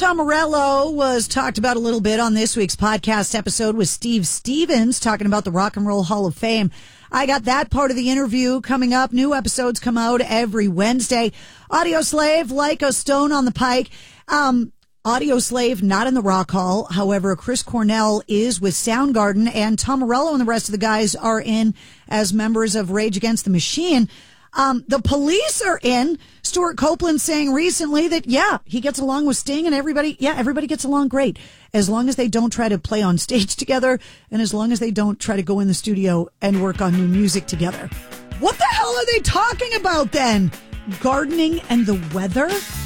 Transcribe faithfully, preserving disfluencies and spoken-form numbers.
Tom Morello was talked about a little bit on this week's podcast episode with Steve Stevens talking about the Rock and Roll Hall of Fame. I got that part of the interview coming up. New episodes come out every Wednesday. Audio Slave, like a stone on the pike. Um, Audio Slave, not in the Rock Hall. However, Chris Cornell is with Soundgarden, and Tom Morello and the rest of the guys are in as members of Rage Against the Machine. Um, the Police are in. Stuart Copeland saying recently that, yeah, he gets along with Sting and everybody, yeah, everybody gets along great. As long as they don't try to play on stage together and as long as they don't try to go in the studio and work on new music together. What the hell are they talking about then? Gardening and the weather?